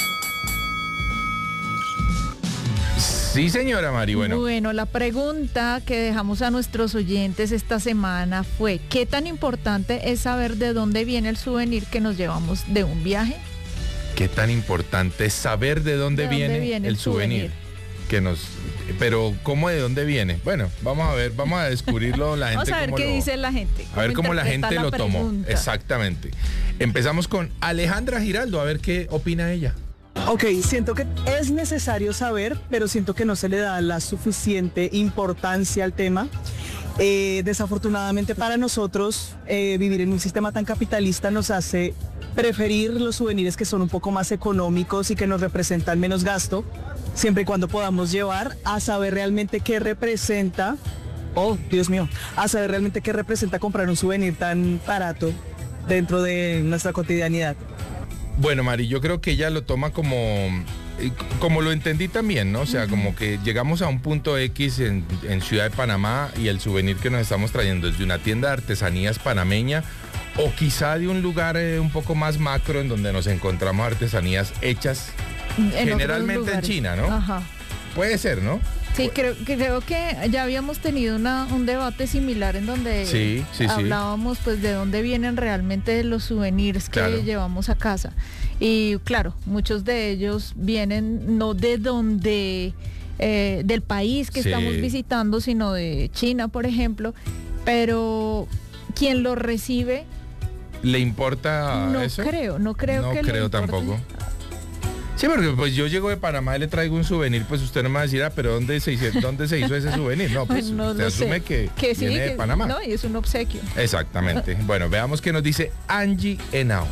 Sí, señora Mari, Bueno, la pregunta que dejamos a nuestros oyentes esta semana fue: ¿qué tan importante es saber de dónde viene el souvenir que nos llevamos de un viaje? ¿Qué tan importante es saber de dónde viene el souvenir que nos... Pero ¿cómo, de dónde viene? Bueno, vamos a ver, vamos a descubrirlo la gente. Vamos a ver qué dice la gente. A ver cómo la gente lo tomó. Exactamente. Empezamos con Alejandra Giraldo, a ver qué opina ella. Ok, siento que es necesario saber, pero siento que no se le da la suficiente importancia al tema. Desafortunadamente para nosotros, vivir en un sistema tan capitalista nos hace preferir los souvenirs que son un poco más económicos y que nos representan menos gasto, siempre y cuando podamos llevar a saber realmente qué representa, a saber realmente qué representa comprar un souvenir tan barato dentro de nuestra cotidianidad. Bueno, Mari, yo creo que ella lo toma como lo entendí también, ¿no? O sea, como que llegamos a un punto X en Ciudad de Panamá y el souvenir que nos estamos trayendo es de una tienda de artesanías panameña o quizá de un lugar un poco más macro en donde nos encontramos artesanías hechas generalmente en China, ¿no? Ajá. Puede ser, ¿no? Sí, creo que ya habíamos tenido un debate similar en donde sí. hablábamos pues de dónde vienen realmente los souvenirs que llevamos a casa. Y claro, muchos de ellos vienen no de donde del país que estamos visitando, sino de China, por ejemplo, pero quien lo recibe ¿le importa eso? No creo tampoco. Sí, porque pues yo llego de Panamá y le traigo un souvenir, pues usted no me va a decir, pero ¿dónde se hizo ese souvenir? No, pues no usted asume que viene de Panamá. No, y es un obsequio. Exactamente. Bueno, veamos qué nos dice Angie Henao.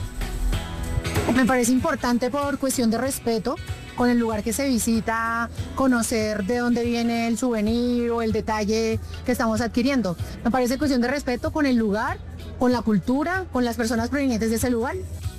Me parece importante por cuestión de respeto con el lugar que se visita, conocer de dónde viene el souvenir o el detalle que estamos adquiriendo. Me parece cuestión de respeto con el lugar, con la cultura, con las personas provenientes de ese lugar.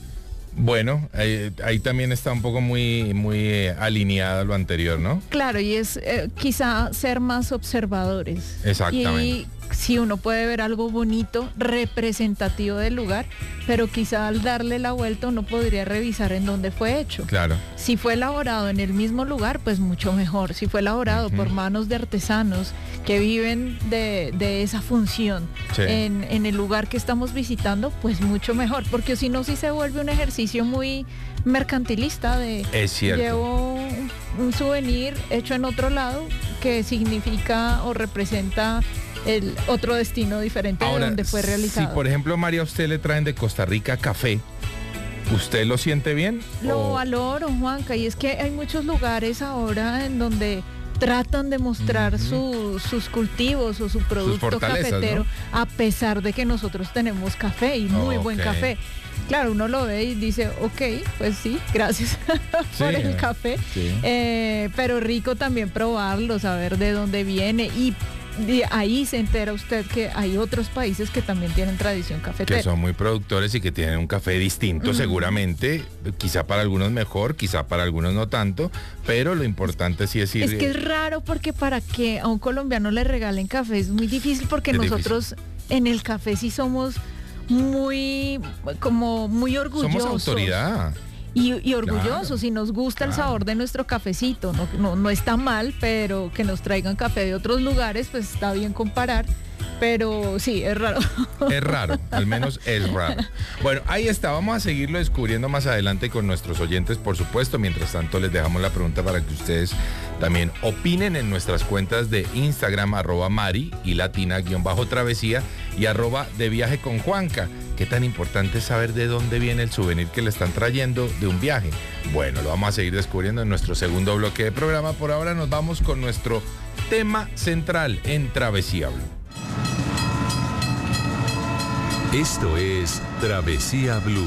Bueno, ahí también está un poco muy alineada a lo anterior, ¿no? Claro, y es quizá ser más observadores. Exactamente. Y si uno puede ver algo bonito, representativo del lugar, pero quizá al darle la vuelta uno podría revisar en dónde fue hecho. Claro. Si fue elaborado en el mismo lugar, pues mucho mejor. Si fue elaborado por manos de artesanos que viven de esa función en el lugar que estamos visitando, pues mucho mejor. Porque si no, sí se vuelve un ejercicio muy mercantilista de es cierto. Llevo un souvenir hecho en otro lado que significa o representa el otro destino diferente. Ahora, de donde fue realizado. Si por ejemplo, María, a usted le traen de Costa Rica café, ¿usted lo siente bien? Lo valoro, Juanca, y es que hay muchos lugares ahora en donde tratan de mostrar sus cultivos o su producto cafetero, ¿no? A pesar de que nosotros tenemos café y muy buen café. Claro, uno lo ve y dice, ok, pues sí, gracias por el café, pero rico también probarlo, saber de dónde viene, y de ahí se entera usted que hay otros países que también tienen tradición cafetera. Que son muy productores y que tienen un café distinto seguramente, quizá para algunos mejor, quizá para algunos no tanto, pero lo importante sí es ir... Es que es raro porque para que a un colombiano le regalen café es muy difícil porque nosotros en el café sí somos muy orgullosos. Somos autoridad. Y orgullosos, y nos gusta el sabor de nuestro cafecito, no está mal, pero que nos traigan café de otros lugares, pues está bien comparar, pero sí, es raro. Es raro, al menos es raro. Bueno, ahí está, vamos a seguirlo descubriendo más adelante con nuestros oyentes, por supuesto. Mientras tanto, les dejamos la pregunta para que ustedes también opinen en nuestras cuentas de Instagram, @Mari y Latina_Travesía y @DeViajeConJuanca. ¿Qué tan importante es saber de dónde viene el souvenir que le están trayendo de un viaje? Bueno, lo vamos a seguir descubriendo en nuestro segundo bloque de programa. Por ahora nos vamos con nuestro tema central en Travesía Blue. Esto es Travesía Blue.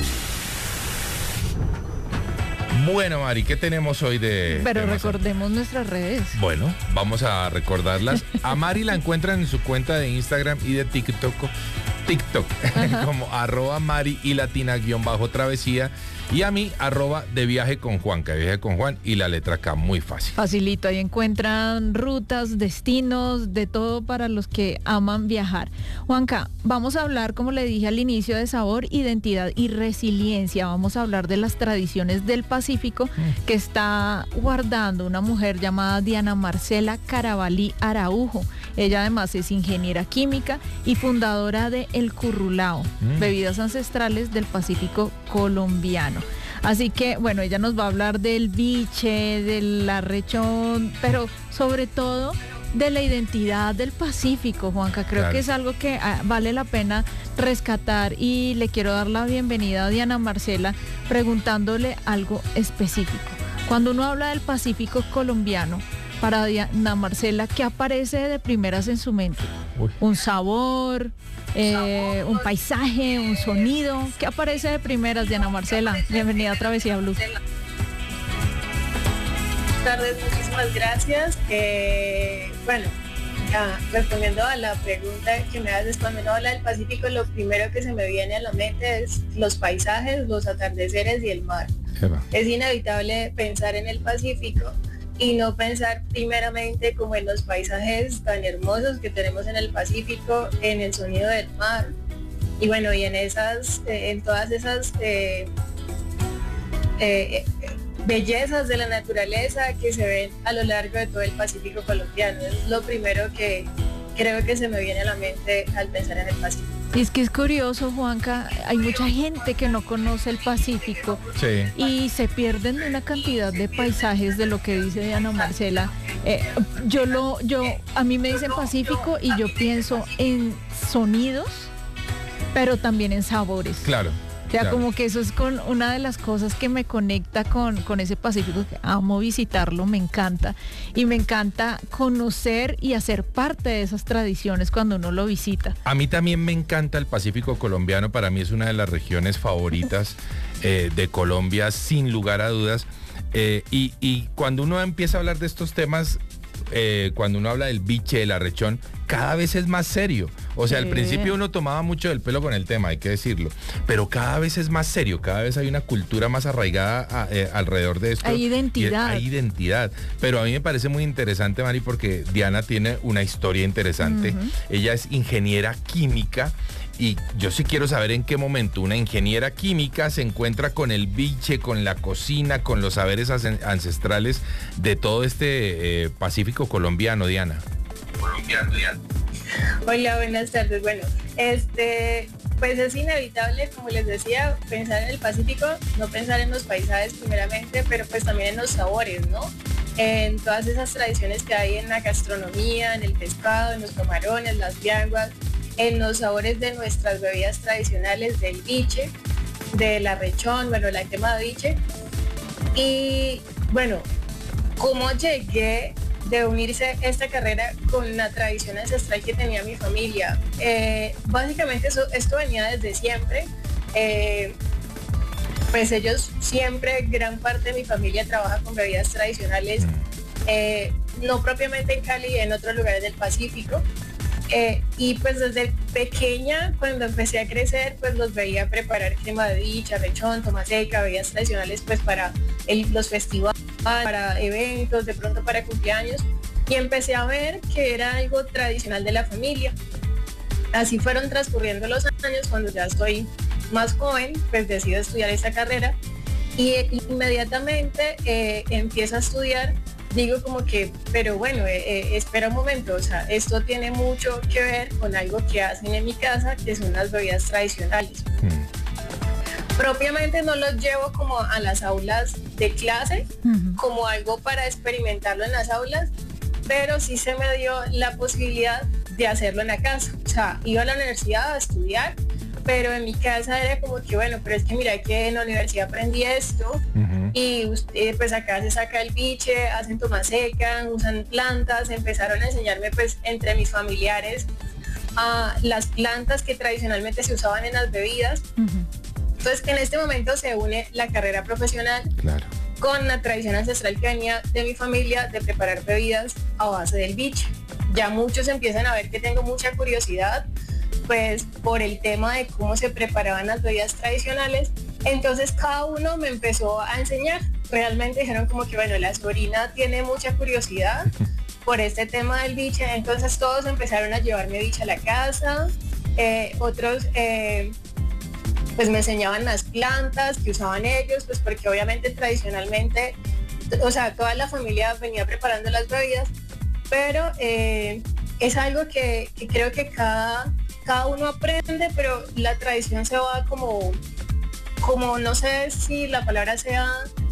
Bueno, Mari, ¿qué tenemos hoy de...? Pero recordemos nuestras redes. Bueno, vamos a recordarlas. A Mari la encuentran en su cuenta de Instagram y de TikTok como @Mari y Latina_Travesía, y a mí @DeViajeConJuanca, de viaje con Juan y la letra K, muy fácil. Facilito, ahí encuentran rutas, destinos, de todo para los que aman viajar. Juanca, vamos a hablar, como le dije al inicio, de sabor, identidad y resiliencia. Vamos a hablar de las tradiciones del Pacífico que está guardando una mujer llamada Diana Marcela Carabalí Araujo. Ella además es ingeniera química y fundadora de El Currulao, bebidas ancestrales del Pacífico colombiano. Así que, bueno, ella nos va a hablar del biche, del arrechón, pero sobre todo de la identidad del Pacífico, Juanca. Creo que es algo que vale la pena rescatar, y le quiero dar la bienvenida a Diana Marcela preguntándole algo específico. Cuando uno habla del Pacífico colombiano, para Diana Marcela, ¿qué aparece de primeras en su mente? Un sabor, un paisaje, un sonido. ¿Qué aparece de primeras, Diana Marcela? Bienvenida a Travesía Blue. Buenas tardes, muchísimas gracias. Respondiendo a la pregunta que me haces, cuando uno habla del Pacífico, lo primero que se me viene a la mente es los paisajes, los atardeceres y el mar. Es inevitable pensar en el Pacífico y no pensar primeramente como en los paisajes tan hermosos que tenemos en el Pacífico, en el sonido del mar, y en todas esas bellezas de la naturaleza que se ven a lo largo de todo el Pacífico colombiano. Es lo primero que creo que se me viene a la mente al pensar en el Pacífico. Y es que es curioso, Juanca, hay mucha gente que no conoce el Pacífico y se pierden de una cantidad de paisajes de lo que dice Diana Marcela. A mí me dicen Pacífico y yo pienso en sonidos, pero también en sabores. Claro. O sea, como que eso es con una de las cosas que me conecta con ese Pacífico, que amo visitarlo, me encanta. Y me encanta conocer y hacer parte de esas tradiciones cuando uno lo visita. A mí también me encanta el Pacífico colombiano, para mí es una de las regiones favoritas de Colombia, sin lugar a dudas. Y cuando uno empieza a hablar de estos temas, cuando uno habla del biche, del arrechón, cada vez es más serio. O sea, al principio uno tomaba mucho del pelo con el tema, hay que decirlo, pero cada vez es más serio, cada vez hay una cultura más arraigada alrededor de esto. Hay identidad. Hay identidad. Pero a mí me parece muy interesante, Mari, porque Diana tiene una historia interesante. Ella es ingeniera química. Y yo sí quiero saber en qué momento una ingeniera química se encuentra con el biche, con la cocina, con los saberes ancestrales de todo este Pacífico colombiano, Diana. Hola, buenas tardes. Bueno, pues es inevitable, como les decía, pensar en el Pacífico, no pensar en los paisajes primeramente, pero pues también en los sabores, ¿no? En todas esas tradiciones que hay en la gastronomía, en el pescado, en los camarones, las viandas, en los sabores de nuestras bebidas tradicionales, del biche, del arrechón, bueno, la crema de biche. Y bueno, ¿cómo llegué de unirse esta carrera con la tradición ancestral que tenía mi familia? Básicamente esto venía desde siempre. Pues ellos siempre, gran parte de mi familia trabaja con bebidas tradicionales, no propiamente en Cali, en otros lugares del Pacífico. Y pues desde pequeña, cuando empecé a crecer, pues los veía preparar crema de biche, arrechón, tomaseca, bebidas tradicionales pues para los festivales, para eventos, de pronto para cumpleaños, y empecé a ver que era algo tradicional de la familia. Así fueron transcurriendo los años. Cuando ya estoy más joven, pues decido estudiar esta carrera y inmediatamente empiezo a estudiar. Digo como que, pero bueno, espera un momento, o sea, esto tiene mucho que ver con algo que hacen en mi casa, que son las bebidas tradicionales. Propiamente no los llevo como a las aulas de clase, como algo para experimentarlo en las aulas, pero sí se me dio la posibilidad de hacerlo en la casa. O sea, iba a la universidad a estudiar, pero en mi casa era como que, bueno, pero es que mira que en la universidad aprendí esto, y pues acá se saca el biche, hacen tomaseca, usan plantas, empezaron a enseñarme pues entre mis familiares las plantas que tradicionalmente se usaban en las bebidas. Entonces en este momento se une la carrera profesional con la tradición ancestral que venía de mi familia de preparar bebidas a base del biche. Ya muchos empiezan a ver que tengo mucha curiosidad pues por el tema de cómo se preparaban las bebidas tradicionales. Entonces cada uno me empezó a enseñar. Realmente dijeron como que bueno, la sobrina tiene mucha curiosidad por este tema del biche. Entonces todos empezaron a llevarme biche a la casa. Otros pues me enseñaban las plantas que usaban ellos, pues porque obviamente tradicionalmente, o sea, toda la familia venía preparando las bebidas, pero es algo que creo que cada uno aprende, pero la tradición se va como no sé si la palabra sea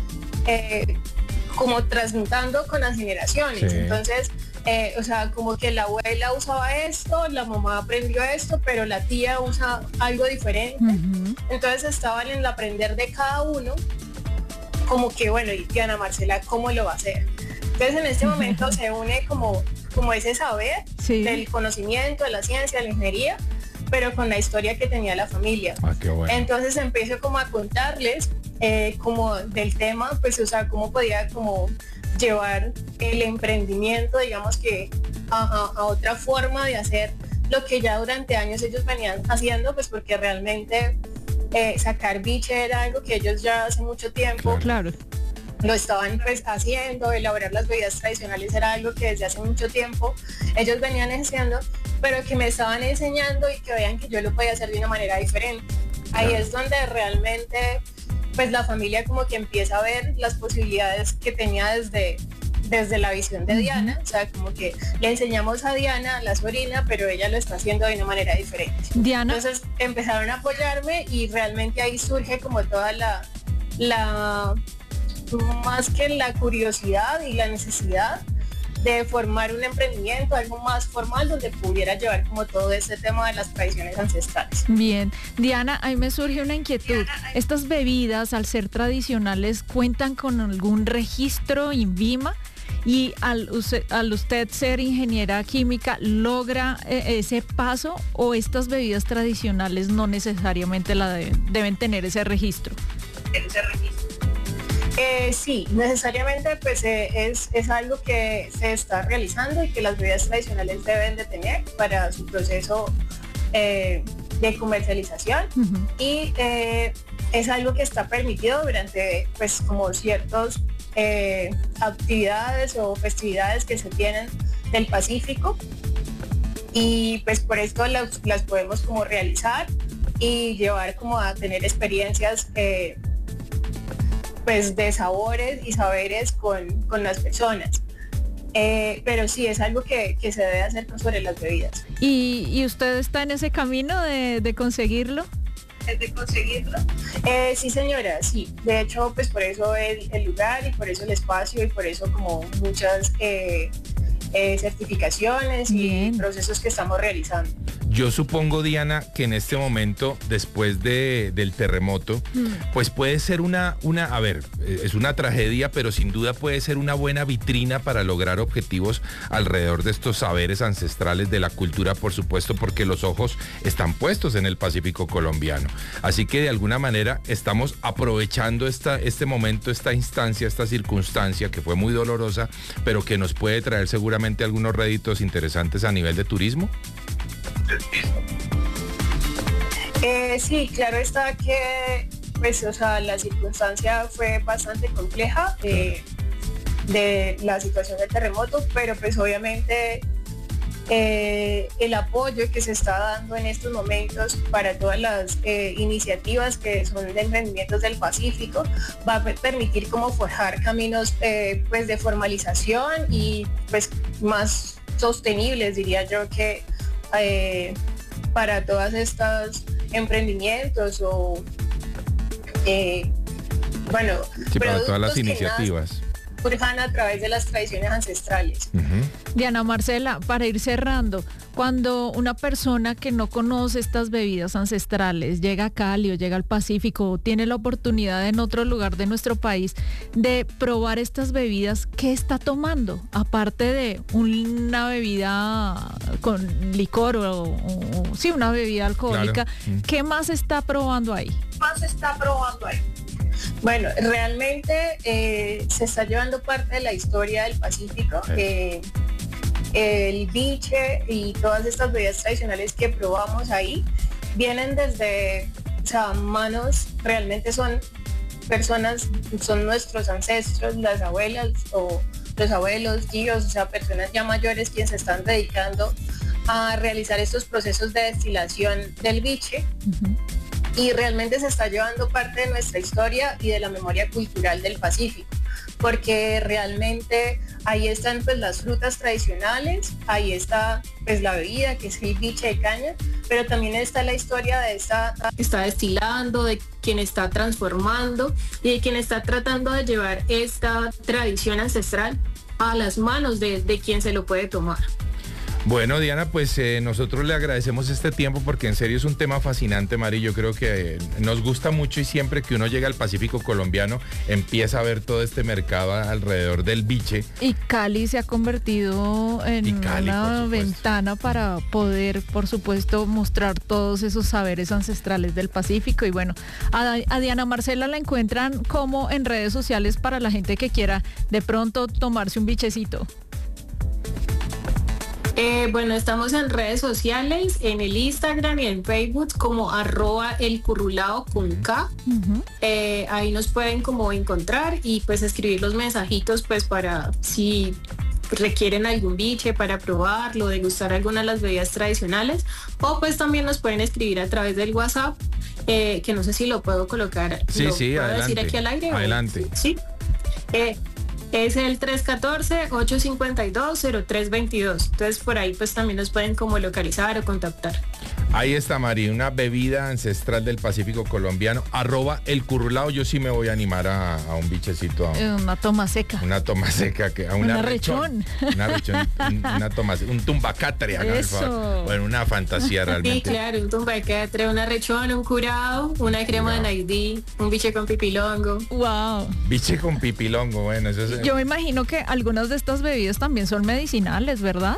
como transmutando con las generaciones. Sí. Entonces, o sea, como que la abuela usaba esto, la mamá aprendió esto, pero la tía usa algo diferente. Entonces estaban en el aprender de cada uno, como que bueno, y Diana Marcela, ¿cómo lo va a hacer? Entonces en este momento se une como ese saber del conocimiento, de la ciencia, de la ingeniería, pero con la historia que tenía la familia. Qué bueno. Entonces empiezo como a contarles como del tema, pues o sea, cómo podía como llevar el emprendimiento, digamos que a otra forma de hacer lo que ya durante años ellos venían haciendo, pues porque realmente sacar biche era algo que ellos ya hace mucho tiempo lo estaban pues haciendo. Elaborar las bebidas tradicionales era algo que desde hace mucho tiempo ellos venían haciendo, pero que me estaban enseñando y que vean que yo lo podía hacer de una manera diferente. Ahí es donde realmente pues la familia como que empieza a ver las posibilidades que tenía desde la visión de Diana, o sea, como que le enseñamos a Diana, la sobrina, pero ella lo está haciendo de una manera diferente. Diana. Entonces empezaron a apoyarme y realmente ahí surge como toda la más que la curiosidad y la necesidad de formar un emprendimiento, algo más formal, donde pudiera llevar como todo ese tema de las tradiciones ancestrales. Bien, Diana, ahí me surge una inquietud. ¿Estas bebidas, al ser tradicionales, cuentan con algún registro INVIMA? Y al usted ser ingeniera química, ¿logra ese paso o estas bebidas tradicionales no necesariamente deben tener ese registro? Sí, necesariamente pues es algo que se está realizando y que las bebidas tradicionales deben de tener para su proceso de comercialización. Y es algo que está permitido durante pues como ciertos actividades o festividades que se tienen del Pacífico, y pues por esto las podemos como realizar y llevar como a tener experiencias pues de sabores y saberes con las personas. Pero sí, es algo que se debe hacer sobre las bebidas. ¿Y usted está en ese camino de conseguirlo? Sí, señora, sí. De hecho, pues por eso el lugar y por eso el espacio y por eso como muchas certificaciones y procesos que estamos realizando. Yo supongo, Diana, que en este momento, después del terremoto, pues puede ser es una tragedia, pero sin duda puede ser una buena vitrina para lograr objetivos alrededor de estos saberes ancestrales de la cultura, por supuesto, porque los ojos están puestos en el Pacífico colombiano. Así que de alguna manera estamos aprovechando este momento, esta instancia, esta circunstancia que fue muy dolorosa, pero que nos puede traer seguramente algunos réditos interesantes a nivel de turismo. Sí, claro está que pues, o sea, la circunstancia fue bastante compleja de la situación del terremoto, pero pues obviamente el apoyo que se está dando en estos momentos para todas las iniciativas que son de emprendimientos del Pacífico va a permitir como forjar caminos pues de formalización y pues más sostenibles, diría yo, que para todas estas emprendimientos o para todas las iniciativas surjan a través de las tradiciones ancestrales. Diana Marcela, para ir cerrando, cuando una persona que no conoce estas bebidas ancestrales llega a Cali o llega al Pacífico o tiene la oportunidad en otro lugar de nuestro país de probar estas bebidas, ¿qué está tomando? Aparte de una bebida con licor o sí, una bebida alcohólica, claro. ¿Qué más está probando ahí? Bueno, realmente se está llevando parte de la historia del Pacífico. El biche y todas estas bebidas tradicionales que probamos ahí vienen desde, o sea, manos, realmente son personas, son nuestros ancestros, las abuelas o los abuelos, tíos, o sea, personas ya mayores quienes se están dedicando a realizar estos procesos de destilación del biche. Y realmente se está llevando parte de nuestra historia y de la memoria cultural del Pacífico, porque realmente ahí están pues las frutas tradicionales, ahí está pues la bebida que es el biche de caña, pero también está la historia de esta que está destilando, de quien está transformando y de quien está tratando de llevar esta tradición ancestral a las manos de quien se lo puede tomar. Bueno, Diana, pues nosotros le agradecemos este tiempo porque en serio es un tema fascinante, Mari. Yo creo que nos gusta mucho y siempre que uno llega al Pacífico colombiano empieza a ver todo este mercado alrededor del biche. Y Cali se ha convertido en una ventana para poder, por supuesto, mostrar todos esos saberes ancestrales del Pacífico. Y bueno, a Diana Marcela la encuentran como en redes sociales para la gente que quiera de pronto tomarse un bichecito. Bueno, estamos en redes sociales, en el Instagram y en Facebook como @elcurrulao con K. Ahí nos pueden como encontrar y pues escribir los mensajitos pues para si requieren algún biche para probarlo, degustar alguna de las bebidas tradicionales, o pues también nos pueden escribir a través del WhatsApp que no sé si lo puedo colocar. Sí, ¿Puedo adelante. decir aquí al aire? Adelante. Sí. Es el 314-852-0322. Entonces por ahí pues también nos pueden como localizar o contactar. Ahí está, Mari, una bebida ancestral del Pacífico colombiano, @el currulao. Yo sí me voy a animar a un bichecito. Una toma seca. Una toma seca, a una rechón. Una rechón, una toma, un tumbacatre. Bueno, una fantasía realmente. Sí, claro, un tumbacatre, una rechón, un curado, una crema de naidí, un biche con pipilongo. Wow. Biche con pipilongo, bueno, eso es... Yo me imagino que algunas de estas bebidas también son medicinales, ¿verdad?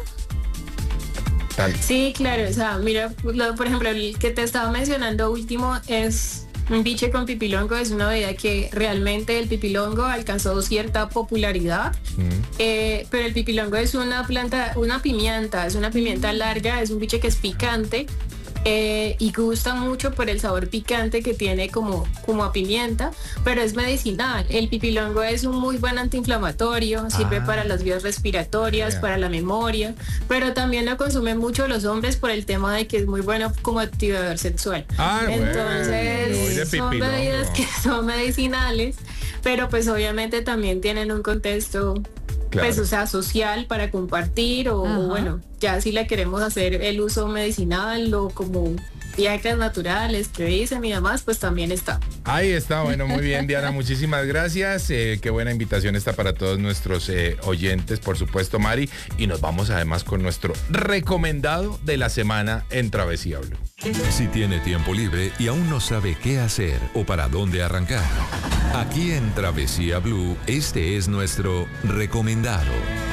Sí, claro, o sea, mira, por ejemplo, el que te estaba mencionando último es un biche con pipilongo, es una bebida que realmente el pipilongo alcanzó cierta popularidad, pero el pipilongo es una planta, es una pimienta larga, es un biche que es picante, y gusta mucho por el sabor picante que tiene como a pimienta, pero es medicinal. El pipilongo es un muy buen antiinflamatorio, sirve para las vías respiratorias, para la memoria, pero también lo consumen mucho los hombres por el tema de que es muy bueno como activador sexual. Entonces son bebidas que son medicinales, pero pues obviamente también tienen un contexto pues, o sea, social para compartir o bueno, ya si la queremos hacer el uso medicinal o como viajes naturales que dicen y demás, pues también está. Ahí está, bueno, muy bien, Diana, muchísimas gracias. Qué buena invitación está para todos nuestros oyentes, por supuesto, Mari. Y nos vamos además con nuestro recomendado de la semana en Travesía Blue. Si tiene tiempo libre y aún no sabe qué hacer o para dónde arrancar, aquí en Travesía Blue, este es nuestro recomendado.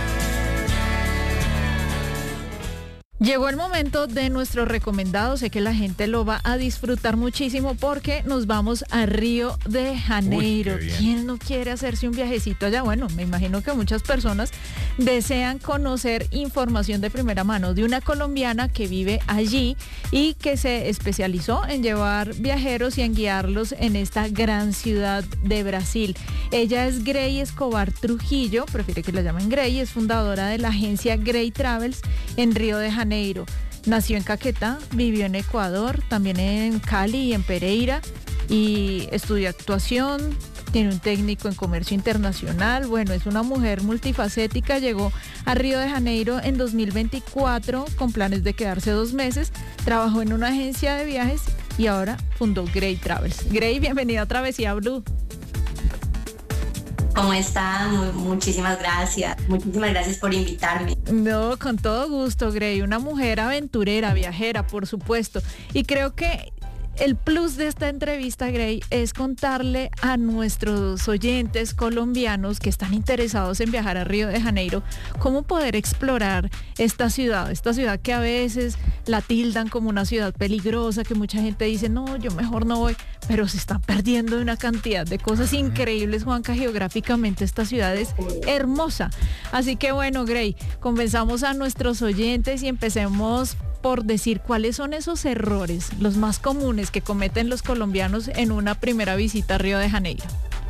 Llegó el momento de nuestro recomendado. Sé que la gente lo va a disfrutar muchísimo porque nos vamos a Río de Janeiro. Uy, ¿Quién no quiere hacerse un viajecito allá? Bueno, me imagino que muchas personas desean conocer información de primera mano de una colombiana que vive allí y que se especializó en llevar viajeros y en guiarlos en esta gran ciudad de Brasil. Ella es Grey Escobar Trujillo, prefiere que la llamen Grey, es fundadora de la agencia Grey Travels en Río de Janeiro. Nació en Caquetá, vivió en Ecuador, también en Cali y en Pereira y estudió actuación, tiene un técnico en comercio internacional. Bueno, es una mujer multifacética, llegó a Río de Janeiro en 2024 con planes de quedarse 2 meses, trabajó en una agencia de viajes y ahora fundó Grey Travels. Grey, bienvenida a Travesía Blue. ¿Cómo están? Muchísimas gracias. Muchísimas gracias por invitarme. No, con todo gusto, Grey. Una mujer aventurera, viajera, por supuesto. Y creo que el plus de esta entrevista, Grey, es contarle a nuestros oyentes colombianos que están interesados en viajar a Río de Janeiro cómo poder explorar esta ciudad que a veces la tildan como una ciudad peligrosa, que mucha gente dice, no, yo mejor no voy, pero se está perdiendo de una cantidad de cosas increíbles, Juanca. Geográficamente esta ciudad es hermosa. Así que bueno, Grey, convenzamos a nuestros oyentes y empecemos por decir cuáles son esos errores, los más comunes que cometen los colombianos en una primera visita a Río de Janeiro.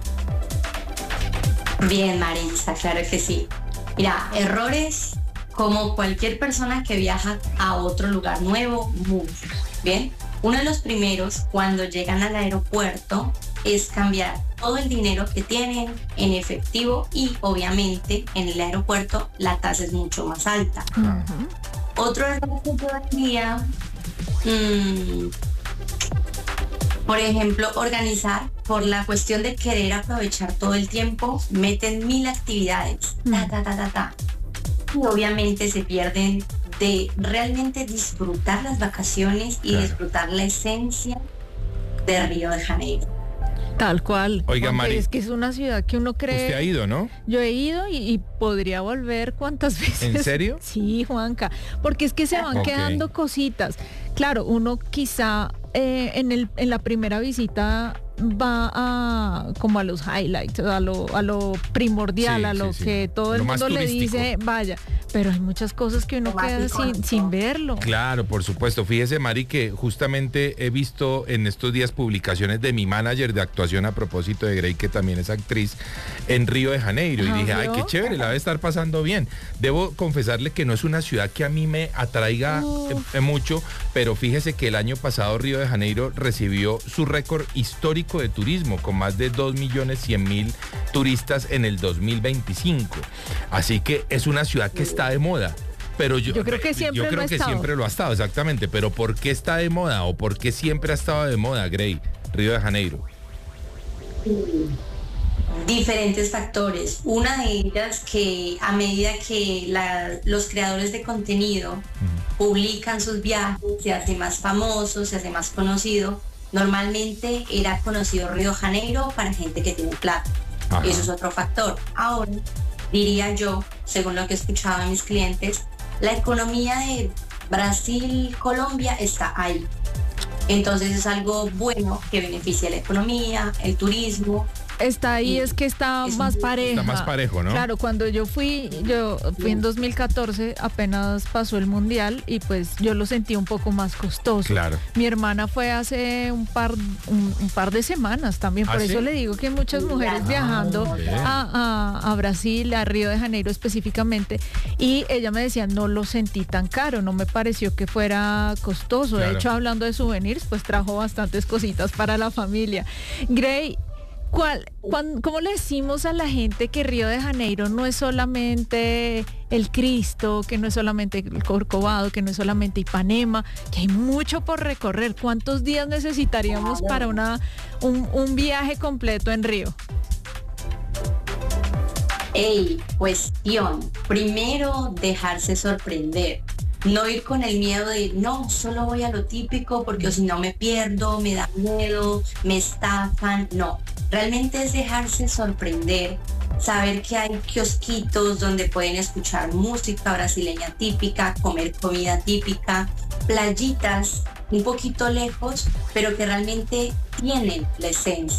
Bien, Marisa, claro que sí. Mira, errores como cualquier persona que viaja a otro lugar nuevo, muchos. Bien, uno de los primeros cuando llegan al aeropuerto es cambiar todo el dinero que tienen en efectivo y obviamente en el aeropuerto la tasa es mucho más alta. Otro error que yo diría, por ejemplo, organizar, por la cuestión de querer aprovechar todo el tiempo, meten 1000 actividades, y obviamente se pierden de realmente disfrutar las vacaciones y disfrutar la esencia de Río de Janeiro. Tal cual. Oiga, Mari, es que es una ciudad que uno cree... ¿Usted ha ido, no? Yo he ido y podría volver cuántas veces. ¿En serio? Sí, Juanca, porque es que se van quedando cositas. Claro, uno quizá en la primera visita va como a los highlights, a lo primordial, a lo que todo el mundo le dice, vaya. pero hay muchas cosas que uno queda sin verlo. Claro, por supuesto. Fíjese, Mari, que justamente he visto en estos días publicaciones de mi manager de actuación a propósito de Grey, que también es actriz, en Río de Janeiro. Y dije, ay, qué chévere, la debe estar pasando bien. Debo confesarle que no es una ciudad que a mí me atraiga mucho, pero fíjese que el año pasado Río de Janeiro recibió su récord histórico de turismo, con más de 2.100.000 turistas en el 2025. Así que es una ciudad que está de moda. Pero yo creo que siempre lo ha estado, exactamente. Pero ¿por qué está de moda o por qué siempre ha estado de moda, Grey, Río de Janeiro? Diferentes factores. Una de ellas, que a medida que los creadores de contenido publican sus viajes, se hace más famoso, se hace más conocido. Normalmente era conocido Río de Janeiro para gente que tiene plata. Ajá. Eso es otro factor. Ahora, diría yo, según lo que he escuchado de mis clientes, la economía de Brasil, Colombia está ahí. Entonces es algo bueno que beneficia la economía, el turismo. Está ahí, es que está más pareja. Está más parejo, ¿no? Claro, cuando yo fui en 2014, apenas pasó el Mundial y pues yo lo sentí un poco más costoso. Claro. Mi hermana fue hace un par de semanas también, por eso le digo que hay muchas mujeres viajando a Brasil, a Río de Janeiro específicamente, y ella me decía, no lo sentí tan caro, no me pareció que fuera costoso. Claro. De hecho, hablando de souvenirs, pues trajo bastantes cositas para la familia. Grey, ¿cómo le decimos a la gente que Río de Janeiro no es solamente el Cristo, que no es solamente el Corcovado, que no es solamente Ipanema, que hay mucho por recorrer? ¿Cuántos días necesitaríamos para un viaje completo en Río? Cuestión. Primero, dejarse sorprender. No ir con el miedo de, no, solo voy a lo típico porque si no me pierdo, me da miedo, me estafan. No, realmente es dejarse sorprender, saber que hay kiosquitos donde pueden escuchar música brasileña típica, comer comida típica, playitas un poquito lejos, pero que realmente tienen la esencia.